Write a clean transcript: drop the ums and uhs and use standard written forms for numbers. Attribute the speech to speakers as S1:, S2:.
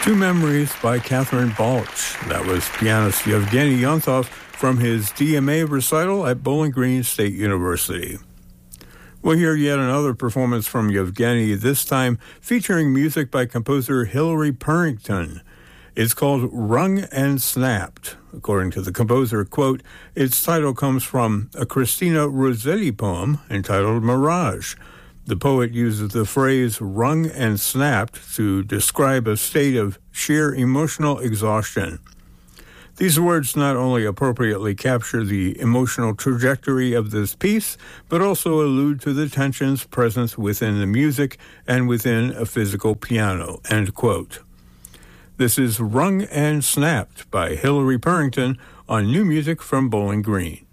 S1: Two Memories by Catherine Balch. That was pianist Yevgeny Yontov from his DMA recital at Bowling Green State University. We'll hear yet another performance from Yevgeny, this time featuring music by composer Hilary Purrington. It's called Wrung and Snapped. According to the composer, quote, its title comes from a Christina Rossetti poem entitled Mirage. The poet uses the phrase wrung and snapped to describe a state of sheer emotional exhaustion. These words not only appropriately capture the emotional trajectory of this piece, but also allude to the tensions present within the music and within a physical piano, end quote. This is Wrung and Snapped by Hilary Purrington on New Music from Bowling Green.